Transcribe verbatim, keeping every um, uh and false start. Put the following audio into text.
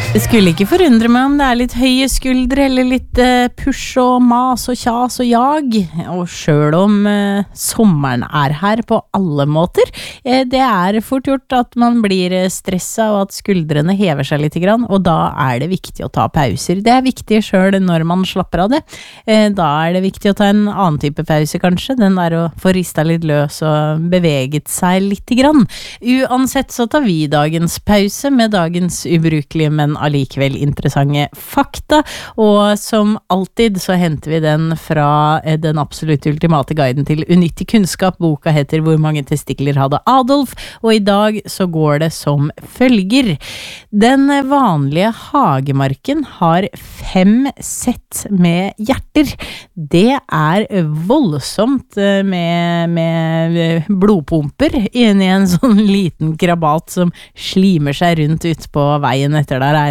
Det skulle ikke forundre meg om det er litt høye skuldre eller litt eh, push og mas og kjas og jag, og selv om eh, sommeren er her på alle måter, eh, det er fort gjort at man blir stresset og at skuldrene hever seg litt grann, og da er det viktig å ta pauser. Det er viktig selv når man slapper av det. Eh, da er det viktig å ta en annen type pause kanskje, den der å få ristet litt løs og beveget seg litt grann. Uansett så tar vi dagens pause med dagens ubrukelige, men allikevel interessante fakta, og som alltid så henter vi den fra den absolutt ultimate guiden til unyttig kunnskap. Boka heter Hvor mange testikler hadde Adolf, og i dag så går det som følger. Den vanlige hagemarken har fem sett med hjerter. Det er voldsomt med, med blodpumper inni en sånn liten krabat som slimer seg rundt ut på veien etter der